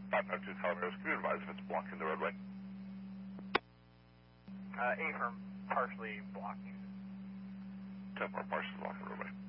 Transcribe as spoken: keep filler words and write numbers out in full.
five five two Calaveras, can you advise if it's blocking the roadway? Uh, A-firm partially blocking. ten four, partially blocking the roadway.